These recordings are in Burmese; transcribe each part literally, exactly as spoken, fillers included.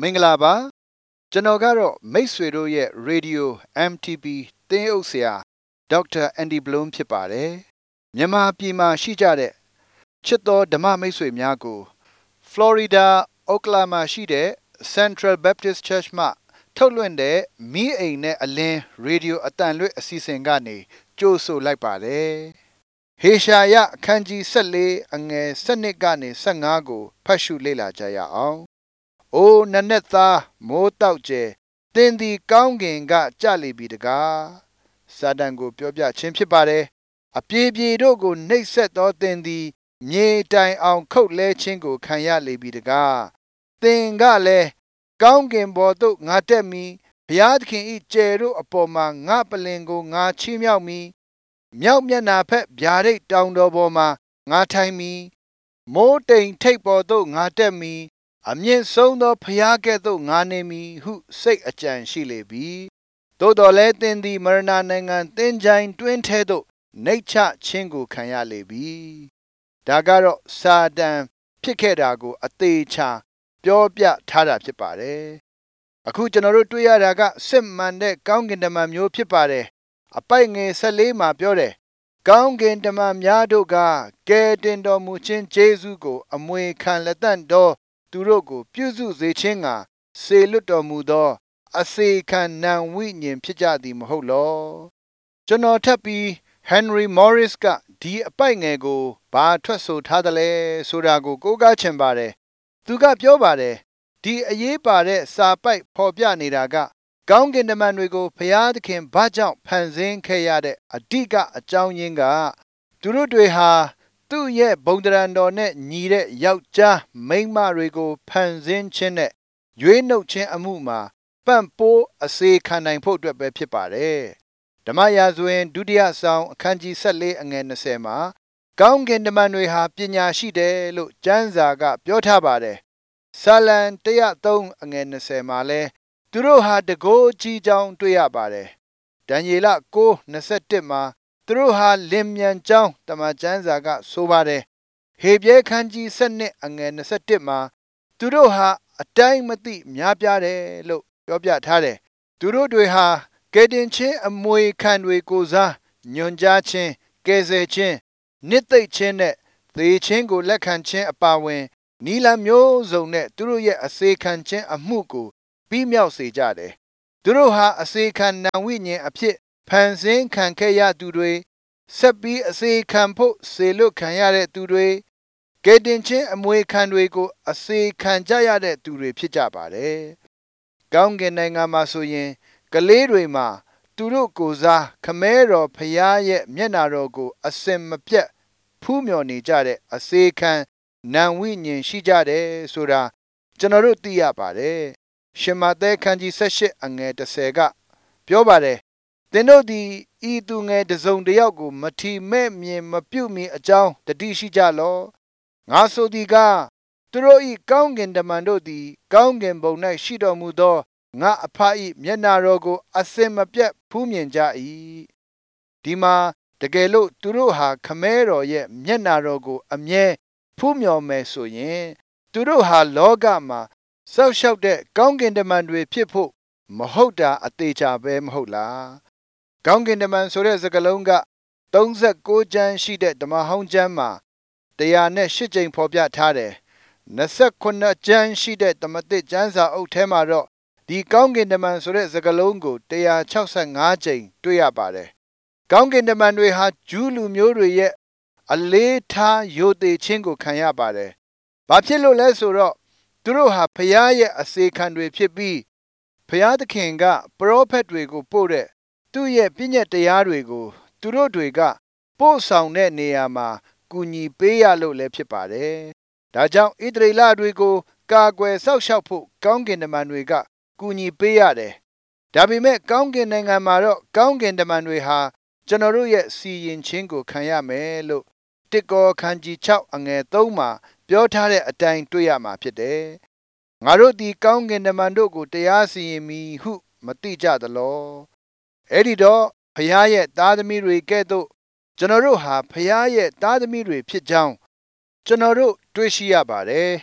မင်္ဂလာပါကျွန်တော်ကတော့မိတ်ဆွေတို့ရဲ့ Radio အမ် တီ ပီ သင်းအုပ်ဆရာဒေါက်တာအန်ဒီဘလုံးဖြစ်ပါတယ်မြန်မာပြည်မှာရှိကြတဲ့ချစ်တော်ဓမ္မမိတ်ဆွေများကို Florida Oklahoma ရှိတဲ့ Central Baptist Church မှထုတ်လွှင့်တဲ့မီးအိမ်နဲ့အလင်း Radio အတန်လွှင့်အစီအစဉ်ကနေကြိုဆိုလိုက်ပါတယ်ဟေရှာယအခန်းကြီး၁၄အငယ်၁၂ကနေ၁၅ကိုဖတ်ရှုလေ့လာကြရအောင်။အိုနနက်သားမိုးတောက်ကျဲသင်သည်ကောင်းကင်ကကြလေပြီတကား။စာတန်ကိုပြောပြခြင်းဖြစ်ပါတယ်။အပြေပြေတို့ကိုနှိပ်စက်သောသင်သည်မြေတိုင်အောင်ခုတ်လဲခြင်းကိုခံရလေပြီတကား။သင်ကလည်းကောင်းကင်ဘော်သို့ငါတက်မည်ဘုရားသခင်၏ကျယ်တို့အပေါ်မှာငါပလင်ကိုငါချီးမြှောက်မည်မြောက်မျက်နှာဖက်ဗျာဒိတ်တောင်တော်ပေါ်မှာငါထိုင်မည်မိုးတိမ်ထိပ်ပေါ်သို့ငါတက်မည်အမြင့်ဆုံးသောဘုရားကဲ့သို့ငါနေမည်ဟုစိတ်အကြံရှိလေပြီသို့တော်လည်းသင်သည်မရဏနိုင်ငံသင်္ချိုင်းတွင်းထဲသို့နှိပ်ချခြင်းကိုခံရလေပြီဒါကတော့စာတန်ဖြစ်ခဲ့တာကိုအသေးချာပြောပြထားတာဖြစ်ပါတယ်အခုကျွန်တော်တို့တွေ့ရတာကစစ်မှန်တဲ့ကောင်းကင်တမန်မျိုးဖြစ်ပါတယ်အပိုက်ငယ်၁၄မှာပြောတယ်ကောင်းကင်တမန်များတို့ကကယ်တင်တော်မူခြင်းကျေးဇူးကိုအမွေခံလက်တန့်သောသူတို့ကိုပြုစုစေခြင်းကစေလွတ်တော်မူသောအစေခံနံဝိညာဉ်ဖြစ်ကြသည်မဟုတ်လောကျွန်တော်ထပ်ပြီး Henry Morris ကဒီအပိုက်ငယ်ကိုဘာထွက်ဆိုထားသလဲဆိုတာကိုကိုးကားချင်ပါတယ်သူကပြောပါတယ်ဒီအရေးပါတဲ့စာပိုက်ဖော်ပြနေတာကကောင်းကင်တမန်တွေကိုဘုရားသခင်ဘာကြောင့်ဖန်ဆင်းခဲ့ရတဲ့အဓိကအကြောင်းရင်းကသူတို့တွေဟာသူ့ရဲ့ဘုံတရံတော်နဲ့ညီတဲ့ယောက်ျားမိန်းမတွေကိုဖန်ဆင်းခြင်းနဲ့ရွေးနှုတ်ခြင်းအမှုမှာပံ့ပိုးအစေခံနိုင်ဖို့အတွက်ပဲဖြစ်ပါတယ်ဓမ္မရာဇဝင်ဒုတိယဆောင်အခန်းကြီး၁၄အငယ်၂၀မှာကောင်းကင်တမန်တွေဟာပညာရှိတယ်လို့ကျမ်းစာကပြောထားပါတယ်ဆာလံ၁၀၃အငယ်၂၀မှာလဲသူတို့ဟာတကိုးကြီးကြောင်းတွေ့ရပါတယ်ဒံယေလ၉၂၁မှာသူတို့ဟာလင်မြန်ကြောင်းတမန်ကျမ်းစာကဆိုပါတယ်ဟေပြဲခန်းကြီး၁၂အငယ်၂၁မှာသူတို့ဟာအတိုင်းမသိများပြားတယ်လို့ပြောပြထားတယ်သူတို့တွေဟာကယ်တင်ခြင်းအမွေခံတွေကိုစားညွန်ကြားခြင်းကယ်ဆယ်ခြင်းနှစ်သိမ့်ခြင်းနဲ့သေခြင်းကိုလက်ခံခြင်းအပါအဝင်နီလမျိုးစုံနဲ့သူတို့ရဲ့အစေခံခြင်းအမှုကိုပြီးမြောက်စေကြတယ်သူတို့ဟာအစေခံနံဝိညာဉ်အဖြစ်ဖန်ဆင်းခံခဲ့ရသူတွေဆက်ပြီးအစေခံဖို့စေလွတ်ခံရတဲ့သူတွေကယ်တင်ခြင်းအမွေခံတွေကိုအစေခံကြရတဲ့သူတွေဖြစ်ကြပါတယ်ကောင်းကင်နိုင်ငံမှာဆိုရင်ကလေးတွေမှာသူတို့ကိုယ်စားခမဲတော်ဖျားရဲ့မျက်နာတော်ကိုအစင်မပြတ်ဖူးမြော်နေကြတဲ့အစေခံနံဝိညာဉ်ရှိကြတယ်ဆိုတာကျွန်တော်တို့သိရပါတယ်ရှမဿဲခန်းကြီး၁၈အငယ်၁၀ကပြောပါတယ်သင်တို့သည်ဤသူငယ်တစုံတစ်ယောက်ကိုမထီမဲ့မြင်မပြုတ်မီအကြောင်းတတိရှိကြလောငါဆိုသည်ကသူတို့ဤကောင်းကင်တမန်တို့သည်ကောင်းကင်ဘုံ၌ရှိတော်မူသောငါအဖ၏မျက်နာတော်ကိုအစင်မပြတ်ဖူးမြင်ကြ၏ဒီမှာတကယ်လို့သူတို့ဟာခမဲတော်ရဲ့မျက်နာတော်ကိုအမြဲဖူးမြော်မယ်ဆိုရင်သူတို့ဟာလောကမှာစောက်ရှောက်တဲ့ကောင်းကင်တမန်တွေဖြစ်ဖို့မဟုတ်တာအသေးချာပဲမဟုတ်လားကောင်းကင်တမန်ဆိုတဲ့စကားလုံးက၃၉ကျမ်းရှိတဲ့ဓမ္မဟောင်းကျမ်းမှာ၁၀၈ကြိမ်ဖော်ပြထားတယ်၂၉ကျမ်းရှိတဲ့ဓမ္မသစ်ကျမ်းစာအုပ်ထဲမှာတော့ဒီကောင်းကင်တမန်ဆိုတဲ့စကားလုံးကို၁၆၅ကြိမ်တွေ့ရပါတယ်ကောင်းကင်တမန်တွေဟာဂျူးလူမျိုးတွေရဲ့အလေးထားယိုသေခြင်းကိုခံရပါတယ်ဘာဖြစ်လို့လဲဆိုတော့သူတို့ဟာဖျားရဲ့အစေခံတွေဖြစ်ပြီးဖျားသခင်ကပရောဖက်တွေကိုပို့တဲ့သူ့ရဲ့ပြည့်ညတ်တရားတွေကိုသူတို့တွေကပို့ဆောင်တဲ့နေရာမှာကူညီပေးရလို့လည်းဖြစ်ပါတယ်ဒါကြောင့်ဣသရေလတွေကိုကာကွယ်စောင့်ရှောက်ဖို့ကောင်းကင်တမန်တွေကကူညီပေးရတယ်ဒါပေမဲ့ကောင်းကင်နိုင်ငံမှာတော့ကောင်းကင်တမန်တွေဟာကျွန်တော်တို့ရဲ့စီရင်ခြင်းကိုခံရမယ်လို့တိကောခန်းကြီး၆အငယ်၃မှာပြောထားတဲ့အတိုင်းတွေ့ရမှာဖြစ်တယ်ငါတို့ဒီကောင်းကင်တမန်တို့ကိုတရားစီရင်မည်ဟုမသိကြသလောအဲ့ဒီတော့ဖျားရဲ့သားသမီးတွေကဲ့သို့ကျွန်တော်တို့ဟာဖျားရဲ့သားသမီးတွေဖြစ်ကြောင်းကျွန်တော်တို့တွေ့ရှိရပါတယ်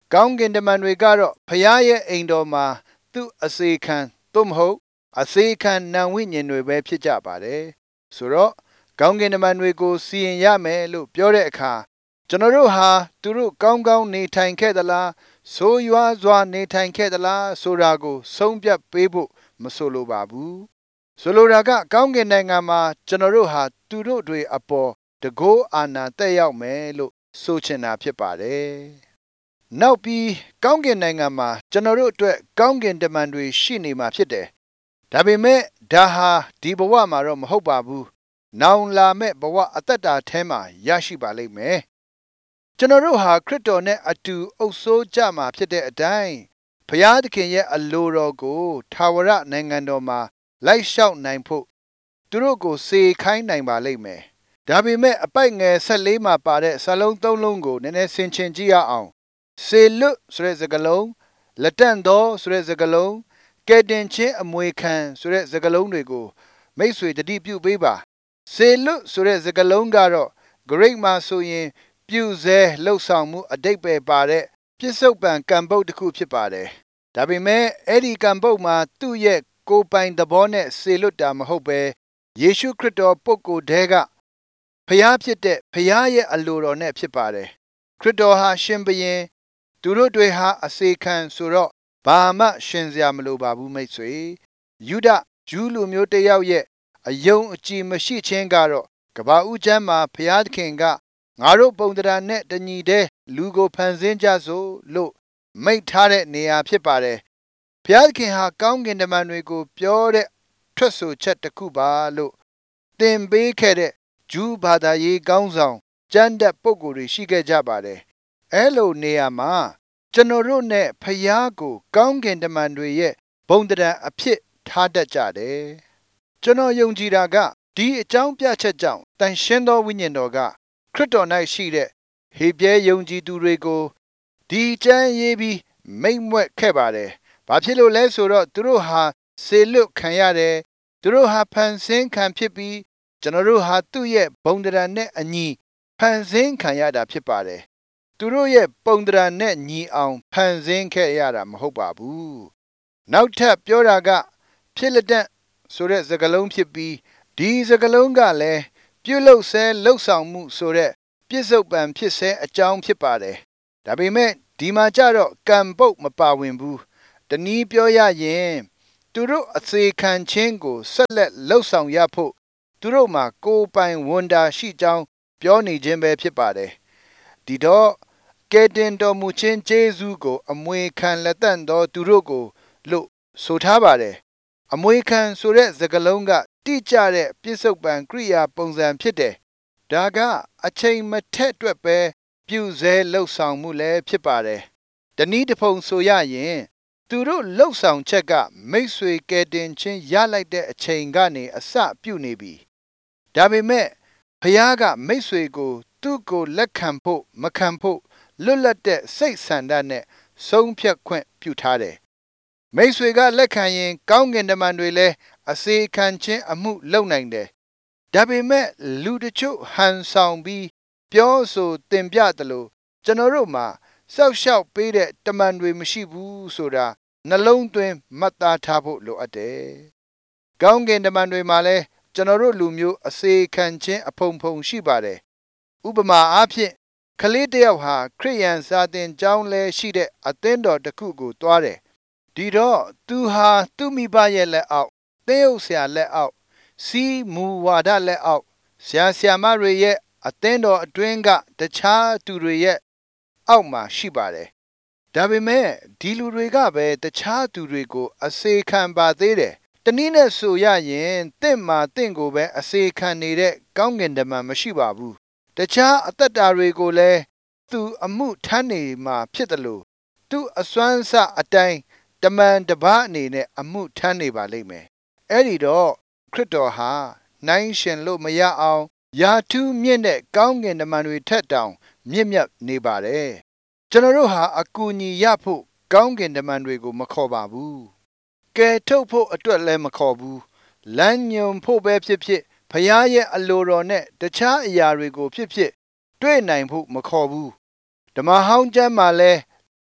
ကောင်းကင်တမန်တွေကတော့ဖျားရဲ့အိမ်တော်မှာသူ့အစေခံသို့မဟုတ်အစေခံနံဝိညာဉ်တွေပဲဖြစ်ကြပါတယ်ဆိုတော့ကောင်းကင်တမန်တွေကိုစီရင်ရမယ်လို့ပြောတဲ့အခါကျွန်တော်တို့ဟာသူတို့ကောင်းကောင်းနေထိုင်ခဲ့သလားဆိုးရွားစွာနေထိုင်ခဲ့သလားဆိုတာကိုဆုံးဖြတ်ပေးဖို့မဆိုလိုပါဘူးဆိုလိုတာကကောင်းကင်နိုင်ငံမှာကျွန်တော်တို့ဟာသူတို့တွေအပေါ်တကောအာဏာတက်ရောက်မယ်လို့ဆိုချင်တာဖြစ်ပါတယ်နောက်ပြီးကောင်းကင်နိုင်ငံမှာကျွန်တော်တို့အတွက်ကောင်းကင်တမန်တွေရှိနေမှာဖြစ်တယ်ဒါပေမဲ့ဒါဟာဒီဘဝမှာတော့မဟုတ်ပါဘူးနောင်လာမဲ့ဘဝအသက်တာထဲမှာရရှိပါလိမ့်မယ်ကျွန်တော်တို့ဟာခရစ်တော်နဲ့အတူအုပ်စိုးကြမှာဖြစ်တဲ့အတိုင်းဘုရားသခင်ရဲ့အလိုတော်ကိုထာဝရနိုင်ငံတော်မှာလိုက်လျှောက်နိုင်ဖို့သူတို့ကိုစေခိုင်းနိုင်ပါလိမ့်မယ်ဒါပေမဲ့အပိုက်ငယ်၁၄မှာပါတဲ့စာလုံး၃လုံးကိုနည်းနည်းဆင်ခြင်ကြည့်ရအောင်စေလွတ်ဆိုတဲ့စကားလုံးလက်တန့်သောဆိုတဲ့စကားလုံးကဲတင်ချင်းအမွေခံဆိုတဲ့စကားလုံးတွေကိုမိတ်ဆွေတတိပြုပေးပါစေလွတ်ဆိုတဲ့စကားလုံးကတော့ great မှာဆိုရင်ပြုစဲလှုပ်ဆောင်မှုအတိတ်ပဲပါတဲ့ပြစ္ဆုတ်ပံကံပုတ်တစ်ခုဖြစ်ပါတယ်ဒါပေမဲ့အဲ့ဒီကံပုတ်မှာသူ့ရဲ့ကိုယ်ပိုင်သဘောနဲ့စေလွတ်တာမဟုတ်ပဲယေရှုခရစ်တော်ပုဂ္ဂိုလ်တည်းကဖျားဖြစ်တဲ့ဖျားရဲ့အလိုတော်နဲ့ဖြစ်ပါတယ်ခရစ်တော်ဟာရှင်ဘုရင်သူတို့တွေဟာအစေခံဆိုတော့ဘာမှရှင်စရာမလိုပါဘူးမိတ်ဆွေယုဒဂျူးလူမျိုးတစ်ယောက်ရဲ့အယုံအကြည်မရှိခြင်းကတော့ကဘာဦးကျမ်းမှာဘုရားသခင်ကငါတို့ပုံသဏ္ဍာန်နဲ့တညီတည်းလူကိုဖန်ဆင်းကြစို့လို့မိန့်ထားတဲ့နေရာဖြစ်ပါတယ်ဘုရားသခင်ဟာကောင်းကင်တမန်တွေကိုပြောတဲ့ထွက်ဆိုချက်တစ်ခုပါလို့သင်ပေးခဲ့တဲ့ဂျူးဘာသာရေးကောင်းဆောင်ကျမ်းတတ်ပုဂ္ဂိုလ်တွေရှိခဲ့ကြပါတယ်အဲလိုနေရာမှာကျွန်တော်တို့နဲ့ဖျားကိုကောင်းကင်တမန်တွေရဲ့ဘုံတရံအဖြစ်ထားတတ်ကြတယ်ကျွန်တော်ယုံကြည်တာကဒီအကြောင်းပြချက်ကြောင့်တန်ရှင်းသောဝိညာဉ်တော်ကခရစ်တော်၌ရှိတဲ့ဟေပြဲယုံကြည်သူတွေကိုဒီကျမ်းရေးပြီးမိတ်မွက်ခဲ့ပါတယ်ဘာဖြစ်လို့လဲဆိုတော့သူတို့ဟာစေလွတ်ခံရတယ်သူတို့ဟာဖန်ဆင်းခံဖြစ်ပြီးကျွန်တော်တို့ဟာသူ့ရဲ့ဘုံတရံနဲ့အညီဖန်ဆင်းခံရတာဖြစ်ပါတယ်သူတို့ရဲ့ပုံတရံနဲ့ညီအောင်ဖန်ဆင်းခဲ့ရတာမဟုတ်ပါဘူးနောက်ထပ်ပြောတာကဖြစ်လက်တန့်ဆိုတဲ့စကားလုံးဖြစ်ပြီးဒီစကားလုံးကလည်းပြုလုပ်ဆဲလှုပ်ဆောင်မှုဆိုတဲ့ပြစ္ဆုတ်ပံဖြစ်ဆဲအကြောင်းဖြစ်ပါတယ်ဒါပေမဲ့ဒီမှာကြတော့ကံပုတ်မပါဝင်ဘူးတနည်းပြောရရင်သူတို့အစေခံခြင်းကိုဆက်လက်လှုပ်ဆောင်ရဖို့သူတို့မှာကိုယ်ပိုင်ဝန်တာရှိကြောင်းပြောနေခြင်းပဲဖြစ်ပါတယ်ဒီတော့ကဲတင်တော်မူခြင်းကျေးဇူးကိုအမွေခံလက်တန့်သောသူတို့ကိုလို့ဆိုထားပါတယ်အမွေခံဆိုတဲ့စကားလုံးကတိကျတဲ့ပြစ္ဆုတ်ပံကရိယာပုံစံဖြစ်တယ်ဒါကအချိန်မထက်အတွက်ပဲပြုစဲလှုပ်ဆောင်မှုလည်းဖြစ်ပါတယ်တနည်းတစ်ဖုံဆိုရရင်သူတို့လှုပ်ဆောင်ချက်ကမိတ်ဆွေကဲတင်ချင်းရလိုက်တဲ့အချိန်ကနေအစပြုနေပြီဒါပေမဲ့ဖခင်ကမိတ်ဆွေကိုသူ့ကိုလက်ခံဖို့မခံဖို့လွတ်လပ်တဲ့စိတ်ဆန္ဒနဲ့ဆုံးဖြတ်ခွင့်ပြုထားတယ်မိတ်ဆွေကလက်ခံရင်ကောင်းကင်တမန်တွေလည်းအစေခံခြင်းအမှုလုပ်နိုင်တယ်ဒါပေမဲ့လူတချို့ဟန်ဆောင်ပြီးပြောဆိုတင်ပြတယ်လို့ကျွန်တော်တို့မှာစောက်ရှောက်ပေးတဲ့တမန်တွေမရှိဘူးဆိုတာနှလုံးသွင်းမှတ်သားထားဖို့လိုအပ်တယ်ကောင်းကင်တမန်တွေမှာလည်းကျွန်တော်တို့လူမျိုးအစေခံခြင်းအဖုံဖုံရှိပါတယ်ဥပမာအားဖြင့်ကလေးတစ်ယောက်ဟာခရိယန်စာသင်ကျောင်းလဲရှိတဲ့အသင်းတော်တစ်ခုကိုတွားတယ်ဒီတော့သူဟာသူ့မိဘရဲ့လက်အောက်သင်းအုပ်ဆရာလက်အောက်စီးမူဝါဒလက်အောက်ဆရာဆရာမတွေရဲ့အသင်းတော်အတွင်းကတခြားသူတွေရဲ့အောက်မှာရှိပါတယ်ဒါပေမဲ့ဒီလူတွေကပဲတခြားသူတွေကိုအစေခံပါသေးတယ်တနည်းနဲ့ဆိုရရင်တင့်မှာတင့်ကိုပဲအစေခံနေတဲ့ကောင်းကင်တမန်မရှိပါဘူးတခြားအသက်တာတွေကိုလည်းသူအမှုထမ်းနေမှာဖြစ်တယ်လို့သူအစွမ်းစအတိုင်းတမန်တပါးအနေနဲ့အမှုထမ်းနေပါလိမ့်မယ်အဲ့ဒီတော့ခရစ်တော်ဟာနိုင်ရှင်လို့မရအောင်ယာထူးမြင့်တဲ့ကောင်းကင်တမန်တွေထက်တောင်မြင့်မြတ်နေပါတယ်ကျွန်တော်တို့ဟာအကူအညီရဖို့ကောင်းကင်တမန်တွေကိုမခေါ်ပါဘူးကယ်ထုတ်ဖို့အတွက်လည်းမခေါ်ဘူးလမ်းညွန်ဖို့ပဲဖြစ်ဖြစ်ဖခင်ရဲ့အလိုတော်နဲ့တခြားအရာတွေကိုဖြစ်ဖြစ်တွေ့နိုင်ဖို့မခေါ်ဘူးဓမ္မဟောင်းကျမ်းမှာလဲ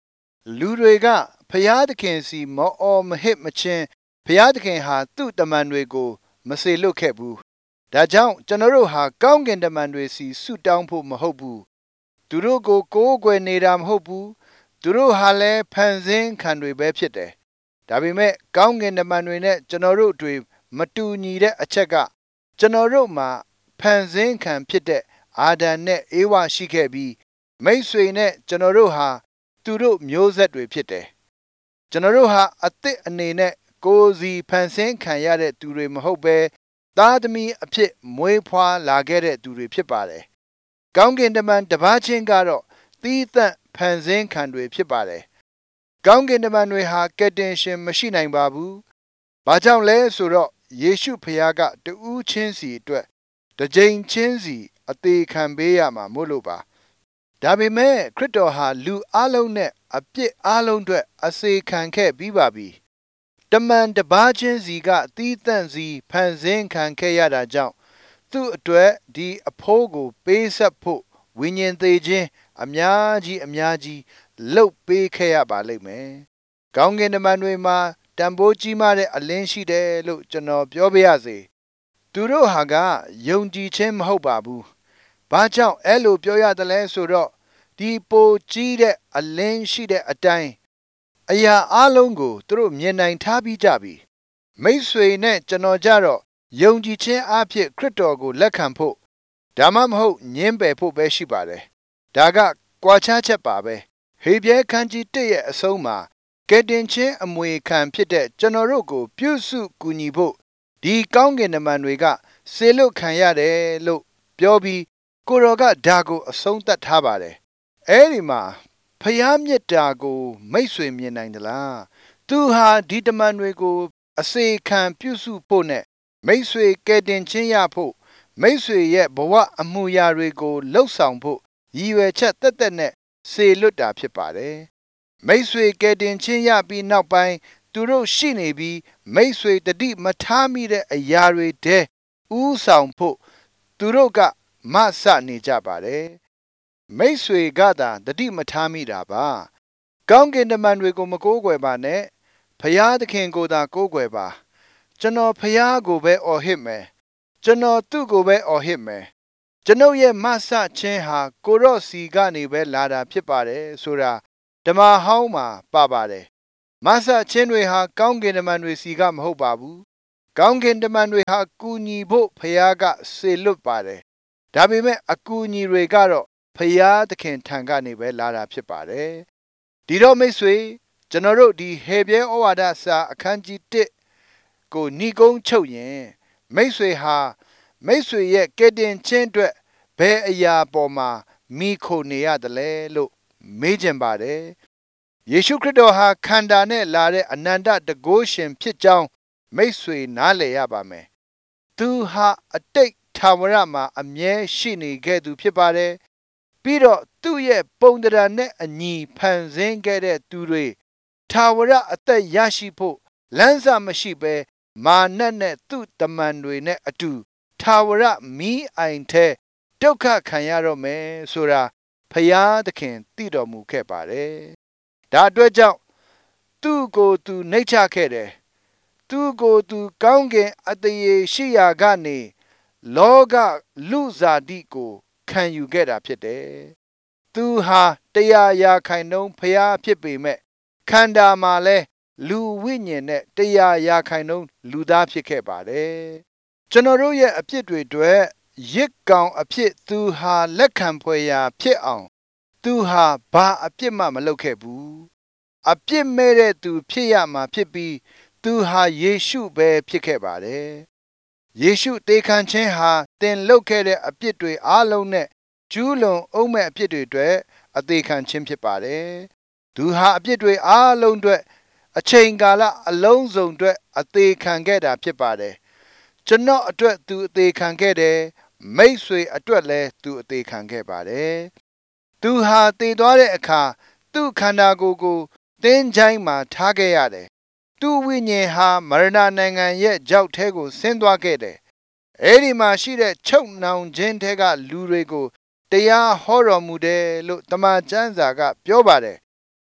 လူတွေကဖျားသခင်စီမောအော်မဟစ်မချင်းဖျားသခင်ဟာသူ့တမန်တွေကိုမစေလွတ်ခဲ့ဘူးဒါကြောင့်ကျွန်တော်တို့ဟာကောင်းကင်တမန်တွေစီဆုတောင်းဖို့မဟုတ်ဘူးသူတို့ကိုကိုးကွယ်နေတာမဟုတ်ဘူးသူတို့ဟာလည်းဖန်ဆင်းခံတွေပဲဖြစ်တယ်ဒါပေမဲ့ကောင်းကင်တမန်တွေနဲ့ကျွန်တော်တို့တွေမတူညီတဲ့အချက်ကကျွန်တော်တို့မှာဖန်ဆင်းခံဖြစ်တဲ့အာဒံနဲ့အေဝါရှိခဲ့ပြီးမိတ်ဆွေနဲ့ကျွန်တော်တို့ဟာသူတို့မျိုးဆက်တွေဖြစ်တယ်ကျွန်တော်တို့ဟာအသစ်အနေနဲ့ကိုယ်စီဖန်ဆင်းခံရတဲ့သူတွေမဟုတ်ဘဲသားသမီးအဖြစ်မွေးဖွားလာခဲ့တဲ့သူတွေဖြစ်ပါတယ်ကောင်းကင်တမန်တစ်ပါးချင်းကတော့သီးသန့်ဖန်ဆင်းခံတွေဖြစ်ပါတယ်ကောင်းကင်တမန်တွေဟာကယ်တင်ရှင်မရှိနိုင်ပါဘူးဘာကြောင့်လဲဆိုတော့ယေရှုဖခင်ကတူးချင်းစီအတွက်တစ်ကြိမ်ချင်းစီအသေးခံပေးရမှာမို့လို့ပါဒါပေမဲ့ခရစ်တော်ဟာလူအလုံးနဲ့အပြစ်အလုံးအတွက်အစေခံခဲ့ပြီးပါပြီတမန်တစ်ပါးချင်းစီကသီးသန့်စီဖန်ဆင်းခံခဲ့ရတာကြောင့်သူ့အတွက်ဒီအဖိုးကိုပေးဆက်ဖို့ဝိညာဉ်သေးခြင်းအများကြီးအများကြီးလှုပ်ပေးခဲ့ရပါလိမ့်မယ်။ကောင်းကင်တမန်တွေမှာတန်ဖိုးကြီးမားတဲ့အလင်းရှိတယ်လို့ကျွန်တော်ပြောပြရစေ။သူတို့ဟာကယုံကြည်ခြင်းမဟုတ်ပါဘူး။ဘာကြောင့်အဲ့လိုပြောရတယ်လဲဆိုတော့ဒီပိုကြီးတဲ့အလင်းရှိတဲ့အတိုင်းအရာအလုံးကိုသူတို့မြင်နိုင်ထားပြီးကြပြီ။မိတ်ဆွေနဲ့ကျွန်တော်ကြတော့ယုံကြည်ခြင်းအဖြစ်ခရစ်တော်ကိုလက်ခံဖို့ဒါမှမဟုတ်ညှင်းပယ်ဖို့ပဲရှိပါတယ်။ဒါကကွာခြားချက်ပါပဲ။ဟေဘရဲခန်းကြီးတစ်ရဲ့အဆုံးမှာကယ်တင်ခြင်းအမွေခံဖြစ်တဲ့ကျွန်တော်တို့ကိုပြုစုကူညီဖို့ဒီကောင်းကင်တမန်တွေကစေလွတ်ခံရတယ်လို့ပြောပြီးကိုတော်ကဒါကိုအဆုံးသတ်ထားပါတယ်။အဲဒီမှာဖျားမြတ်တာကိုမိတ်ဆွေမြင်နိုင်သလား။သူဟာဒီတမန်တွေကိုအစေခံပြုစုဖို့နဲ့မိတ်ဆွေကယ်တင်ခြင်းရဖို့မိတ်ဆွေရဲ့ဘဝအမှုရာတွေကိုလှုပ်ဆောင်ဖို့ရည်ရွယ်ချက်တက်တက်နဲ့စေလွတ်တာဖြစ်ပါတယ်။မိတ်ဆွေကယ်တင်ခြင်းရပြီးနောက်ပိုင်းသူတို့ရှိနေပြီးမိတ်ဆွေတတိမထားမိတဲ့အရာတွေတဲဥဆောင်ဖို့သူတို့ကမဆနေကြပါတယ်။မိတ်ဆွေကသာတတိမထားမိတာပါ။ကောင်းကင်တမန်တွေကိုမကိုးကွယ်ပါနဲ့။ဖျားသခင်ကိုသာကိုးကွယ်ပါ။ကျွန်တော်ဖျားကိုပဲအော်ဟစ်မယ်ကျွန်တော်သူ့ကိုပဲအော်ဟစ်မယ်ကျွန်ုပ်ရဲ့မဆချင်းဟာကိုရော့စီကနေပဲလာတာဖြစ်ပါတယ်ဆိုတာဓမ္မဟောင်းမှာပါပါတယ်မဆချင်းတွေဟာကောင်းကင်တမန်တွေစီကမဟုတ်ပါဘူးကောင်းကင်တမန်တွေဟာကူညီဖို့ဖခင်ကစေလွတ်ပါတယ်ဒါပေမဲ့အကူအညီတွေကတော့ဖခင်သခင်ထံကနေပဲလာတာဖြစ်ပါတယ်ဒီတော့မိတ်ဆွေကျွန်တော်တို့ဒီဟေဘရဲဩဝါဒစာအခန်းကြီးတစ်ကိုဏိကုံးချုပ်ရင်မိတ်ဆွေဟာမိတ်ဆွေရဲ့ကယ်တင်ခြင်းအတွက်ဘယ်အရာပေါ်မှာမိခိုနေရတယ်လဲလို့မေးကြပါတယ်ယေရှုခရစ်တော်ဟာခန္ဓာနဲ့လာတဲ့အနန္တတကုရှင်ဖြစ်ကြောင်းမိတ်ဆွေနားလည်ရပါမယ်သူဟာအတိတ်ထာဝရမှာအမြဲရှိနေခဲ့သူဖြစ်ပါတယ်ပြီးတော့သူ့ရဲ့ပုံသဏ္ဍာန်နဲ့အညီဖန်ဆင်းခဲ့တဲ့သူတွေထာဝရအသက်ရရှိဖို့လမ်းစာမရှိဘဲမာနနဲ့သူ့တမန်တွေနဲ့အတူထာဝရမီးအိုင်ထဲဒုက္ခခံရတော့မယ်ဆိုတာဖျားသခင်သိတော်မူခဲ့ပါတယ်။ဒါအတွက်ကြောင့်သူ့ကိုယ်သူနှိမ့်ချခဲ့တယ်။သူ့ကိုယ်သူကောင်းကင်အတရေရှိရာကနေလောကလူစားတိကိုခံယူခဲ့တာဖြစ်တယ်။သူဟာတရားရာခိုင်နှုန်းဖျားဖြစ်ပေမဲ့ခန္ဓာမှာလဲလူဝိညာဉ်နဲ့တရားရာခိုင်နှုန်းလူသားဖြစ်ခဲ့ပါတယ်ကျွန်တော်တို့ရဲ့အဖြစ်တွေအတွက်ရစ်ကောင်အဖြစ်သူဟာလက်ခံဖွယ်ရာဖြစ်အောင်သူဟာဘာအပြစ်မှမလုပ်ခဲ့ဘူးအပြစ်မဲ့တဲ့သူဖြစ်ရမှာဖြစ်ပြီးသူဟာယေရှုပဲဖြစ်ခဲ့ပါတယ်ယေရှုတေခံခြင်းဟာတင်လုပ်ခဲ့တဲ့အပြစ်တွေအားလုံးနဲ့ကျူးလွန်အုံးမဲ့အပြစ်တွေအတွက်အသေးခံခြင်းဖြစ်ပါတယ်သူဟာအပြစ်တွေအားလုံးအတွက်အချိန်ကာလအလုံးစုံအတွက်အသေးခံခဲ့တာဖြစ်ပါတယ်ကျွန်တော်အတွက်သူအသေးခံခဲ့တယ်မိတ်ဆွေအတွက်လည်းသူအသေးခံခဲ့ပါတယ်သူဟာတည်သွားတဲ့အခါသူ့ခန္ဓာကိုယ်ကိုသင်္ချိုင်းမှာထားခဲ့ရတယ်သူ့ဝိညာဉ်ဟာမရဏနိုင်ငံရဲ့ကြောက်ထဲကိုဆင်းသွားခဲ့တယ်အဲဒီမှာရှိတဲ့ချုပ်နှောင်ခြင်းထဲကလူတွေကိုတရားဟောတော်မူတယ်လို့တမန်ကျမ်းစာကပြောပါတယ်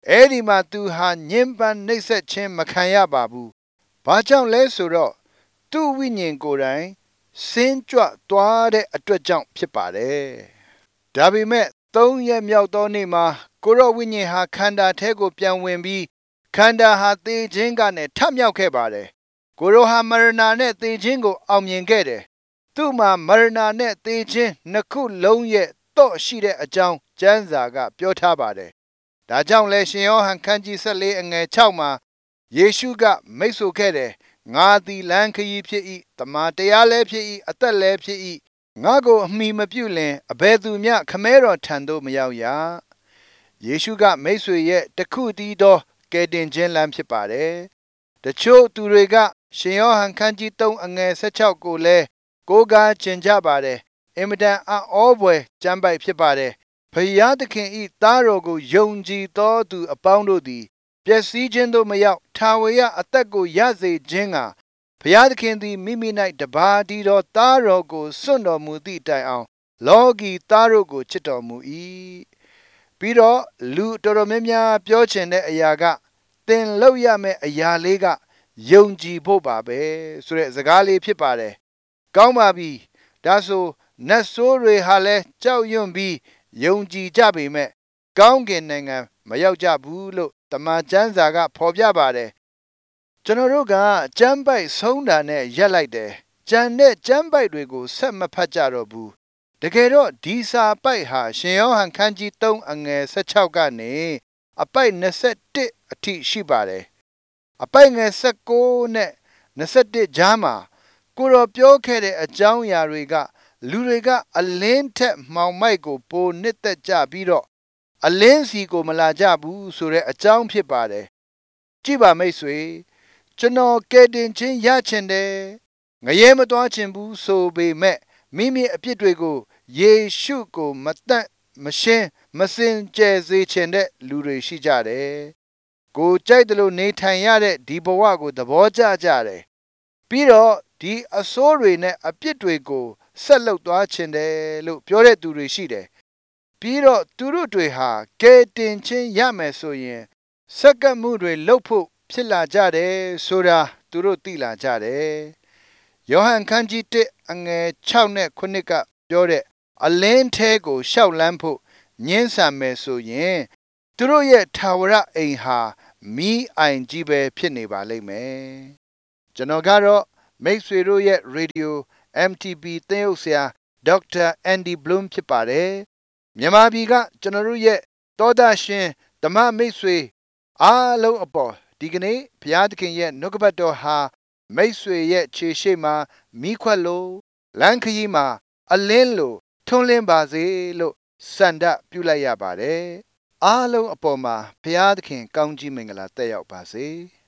အဲ့ဒီမှာသူဟာညှဉ်းပန်းနှိပ်စက်ခြင်းမခံရပါဘူး။ဘာကြောင့်လဲဆိုတော့သူ့ဝိညာဉ်ကိုယ်တိုင်စင်းကြွသွားတဲ့အတွက်ကြောင့်ဖြစ်ပါတယ်။ဒါပေမဲ့သုံးရက်မြောက်သောနေ့မှာကိုရောဝိညာဉ်ဟာခန္ဓာထဲကိုပြန်ဝင်ပြီးခန္ဓာဟာသေခြင်းကနေထမြောက်ခဲ့ပါတယ်။ကိုရောဟာမရဏနဲ့သေခြင်းကိုအောင်မြင်ခဲ့တယ်။သူ့မှာမရဏနဲ့သေခြင်းနှစ်ခုလုံးရဲ့တော့ရှိတဲ့အကြောင်းကျမ်းစာကပြောထားပါတယ်။ဒါကြောင့်လဲရှင်ယောဟန်ခန်းကြီး၁၄အငယ်၆မှာယေရှုကမိတ်ဆိုခဲ့တယ်။ငါသည်လမ်းခရီးဖြစ်၏တမန်တရားလည်းဖြစ်၏အသက်လည်းဖြစ်၏ငါကိုအမိမပြုလင်အဘယ်သူမျှခမဲတော်ထံသို့မရောက်ရ။ယေရှုကမိတ်ဆွေရဲ့တခုတည်းသောကယ်တင်ခြင်းလမ်းဖြစ်ပါတယ်။တချို့သူတွေကရှင်ယောဟန်ခန်းကြီး၃အငယ်၁၆ကိုလည်းကိုးကားကျင်ကြပါတယ်။အင်မတန်အံ့ဩဖွယ်ကျမ်းပိုက်ဖြစ်ပါတယ်။ဖယားသခင်၏သားတော်ကိုယုံကြည်သောသူအပေါင်းတို့သည်ပျက်စီးခြင်းသို့မရောက်ထာဝရအသက်ကိုရစေခြင်းကဘုရားသခင်သည်မိမိ၌တပါးတည်းသောသားတော်ကိုစွန့်တော်မူသည့်တိုင်အောင်လောကီသားတို့ကိုချစ်တော်မူ၏ပြီးတော့လူတော်တော်များများပြောချင်တဲ့အရာကသင်လုပ်ရမယ့်အရာလေးကယုံကြည်ဖို့ပါပဲဆိုတဲ့စကားလေးဖြစ်ပါတယ်ကောင်းပါပြီဒါဆိုနတ်ဆိုးတွေဟာလည်းကြောက်ရွံ့ပြီးယုံကြည်ကြပေမဲ့ကောင်းကင်နိုင်ငံမရောက်ကြဘူးလို့တမန်ကျမ်းစာကဖော်ပြပါတယ်ကျွန်တော်တို့ကကျမ်းပိုက်ဆုံးတာနဲ့ရက်လိုက်တယ်ကျန်တဲ့ကျမ်းပိုက်တွေကိုဆက်မဖတ်ကြတော့ဘူးတကယ်တော့ဒီစာပိုက်ဟာရှင်ယောဟန်ခန်းကြီး၃အငယ်၁၆ကနေအပိုက်၂၁အထိရှိပါတယ်အပိုက်ငယ်၁၉နဲ့၂၁ကြားမှာကိုတော်ပြောခဲ့တဲ့အကြောင်းအရာတွေကလူတွေကအလင်းထက်မှောင်မိုက်ကိုပိုနှစ်သက်ကြပြီးတော့အလင်းစီကိုမလာကြဘူးဆိုတဲ့အကြောင်းဖြစ်ပါတယ်ကြည့်ပါမိတ်ဆွေကျွန်တော်ကယ်တင်ခြင်းရချင်တယ်ငရဲမသွားချင်ဘူးဆိုပေမဲ့မိမိအပြစ်တွေကိုယေရှုကိုမတတ်မရှင်းမစင်ကြယ်စေချင်တဲ့လူတွေရှိကြတယ်ကိုကြိုက်တယ်လို့နေထိုင်ရတဲ့ဒီဘဝကိုသဘောကျကြတယ်ပြီးတော့ဒီအဆိုးတွေနဲ့အပြစ်တွေကိုဆက်လုပ်သွားချင်တယ်လို့ပြောတဲ့သူတွေရှိတယ်ပြီးတော့သူတို့တွေဟာကယ်တင်ခြင်းရမယ်ဆိုရင်စက္ကမှုတွေလုပ်ဖို့ဖြစ်လာကြတယ်ဆိုတာသူတို့သိလာကြတယ်ယောဟန်ခန်းကြီး၁အငယ်၆နဲ့၉ကပြောတဲ့အလင်းထဲကိုရှောက်လန်းဖို့ညှင်းဆန်မယ်ဆိုရင်သူတို့ရဲ့ထာဝရအိမ်ဟာမီးအိုင်ကြီးပဲဖြစ်နေပါလိမ့်မယ်ကျွန်တော်ကတော့မိတ်ဆွေတို့ရဲ့ရေဒီယို အမ် တီ ဘီ သင်းအုပ်ဆရာဒေါက်တာအန်ဒီဘလုံးဖြစ်ပါတယ်မြန်မာပြည်ကကျွန်တော်တို့ရဲ့သောတာရှင်ဓမ္မမိတ်ဆွေအားလုံးအပေါ်ဒီကနေ့ဘုရားသခင်ရဲ့နှုတ်ကပတ်တော်ဟာမိတ်ဆွေရဲ့ခြေရှိမှမိခွက်လို့လမ်းခရီးမှာအလင်းလို့ထွန်းလင်းပါစေလို့စန္ဒပြုလိုက်ရပါတယ်အားလုံးအပေါ်မှာဘုရားသခင်ကောင်းကြီးမင်္ဂလာတက်ရောက်ပါစေ